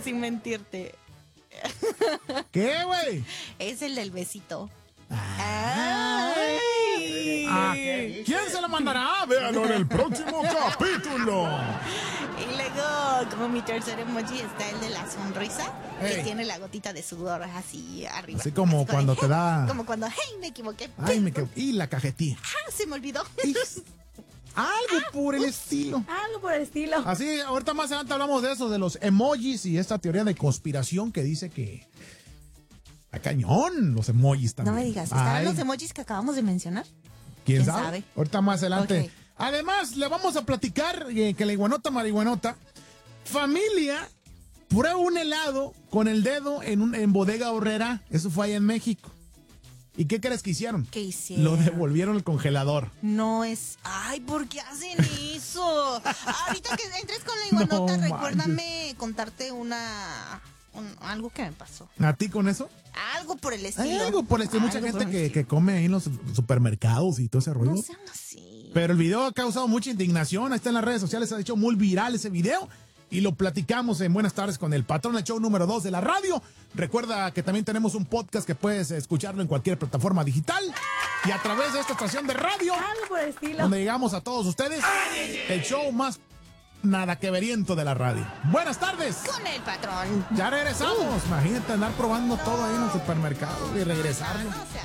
sin mentirte. ¿Qué, güey? Es el del besito. Ay. ¿Quién se lo mandará? Véanlo en el próximo capítulo. Y luego, como mi tercer emoji, está el de la sonrisa, que Ey. tiene la gotita de sudor así arriba. Así como cuando te da... Como cuando, hey, me equivoqué. Ay, me quedo... Y la cajetilla. Ah, se me olvidó. Algo por el estilo. Algo por el estilo. Así, ahorita más adelante hablamos de eso, de los emojis y esta teoría de conspiración que dice que... ¡A cañón! Los emojis también. No me digas, ¿estarán Ay, los emojis que acabamos de mencionar? ¿Quién sabe? Ahorita más adelante. Ok. Además, le vamos a platicar que la iguanota marihuanota, familia, prueba un helado con el dedo en Bodega Horrera. Eso fue allá en México. ¿Y qué crees que hicieron? ¿Qué hicieron? Lo devolvieron al congelador. No es... Ay, ¿por qué hacen eso? Ahorita que entres con la iguanota, No recuérdame contarte algo que me pasó. ¿A ti con eso? Algo por el Hay estilo. algo por el estilo. Mucha Algo gente por el que come ahí en los supermercados y todo ese rollo. No sean así. Pero el video ha causado mucha indignación. Ahí está en las redes sociales, ha hecho muy viral ese video. Y lo platicamos en Buenas Tardes con el patrón, el show número 2 de la radio. Recuerda que también tenemos un podcast que puedes escucharlo en cualquier plataforma digital. Y a través de esta estación de radio, Algo por el estilo. donde llegamos a todos ustedes, el show más nada que veriento de la radio. Buenas tardes. Con el patrón. Ya regresamos. Imagínate andar probando todo ahí en el supermercado y regresarlo. No seas